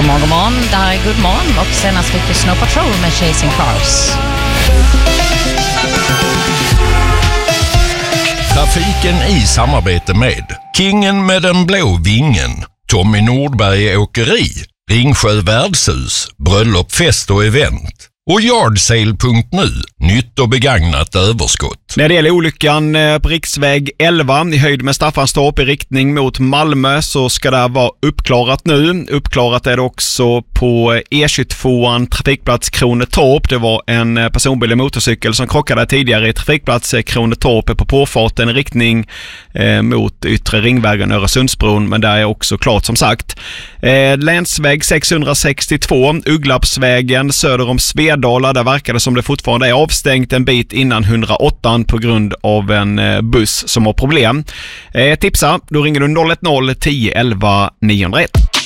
God morgon, det här är Good Morgon och senast fick du Snow Patrol med Chasing Cars. Trafiken i samarbete med Kingen med den blå vingen, Tommy Nordberg Åkeri, Ringsjö Värdshus, Bröllop, fest och event och Yardsale.nu, nytt och begagnat överskott. När det gäller olyckan på riksväg 11 i höjd med Staffanstorp i riktning mot Malmö så ska det vara uppklarat nu. Uppklarat är det också på E22 trafikplats Kronetorp. Det var en personbil i motorcykel som krockade tidigare i trafikplats Kronetorp på påfarten i riktning mot yttre ringvägen Öresundsbron, men där är också klart som sagt. Länsväg 662, Ugglarpsvägen söder om Svedala, där verkar det som det fortfarande är avstängt en bit innan 108 på grund av en buss som har problem. Tipsa, då ringer du 010 11 901.